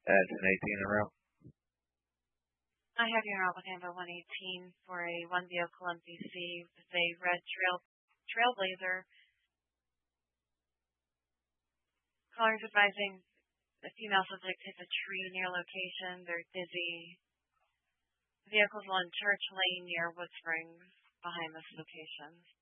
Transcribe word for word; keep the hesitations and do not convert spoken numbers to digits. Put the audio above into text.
That's an eighteen en route. I have you out with Amber one eighteen for a one vehicle M P C with a red trail Trailblazer. Callers advising the female subject hit a tree near location. They're dizzy. The vehicle's on Church Lane near Wood Springs behind this location.